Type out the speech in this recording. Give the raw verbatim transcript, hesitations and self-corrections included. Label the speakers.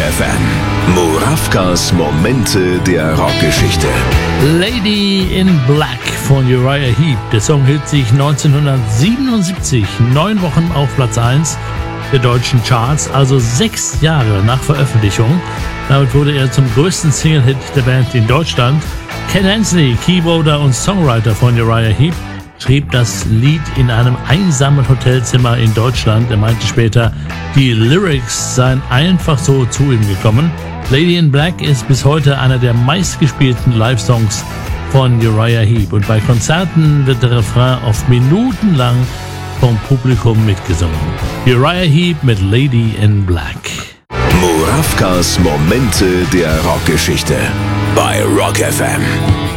Speaker 1: F M. Murawkas Momente der Rockgeschichte.
Speaker 2: Lady in Black von Uriah Heep. Der Song hielt sich neunzehnhundertsiebenundsiebzig neun Wochen auf Platz eins der deutschen Charts, also sechs Jahre nach Veröffentlichung. Damit wurde er zum größten Single-Hit der Band in Deutschland. Ken Hensley, Keyboarder und Songwriter von Uriah Heep, schrieb das Lied in einem einsamen Hotelzimmer in Deutschland. Er meinte später, die Lyrics seien einfach so zu ihm gekommen. Lady in Black ist bis heute einer der meistgespielten Live-Songs von Uriah Heep. Und bei Konzerten wird der Refrain oft minutenlang vom Publikum mitgesungen. Uriah Heep mit Lady in Black.
Speaker 1: Murawkas Momente der Rockgeschichte bei Rock F M.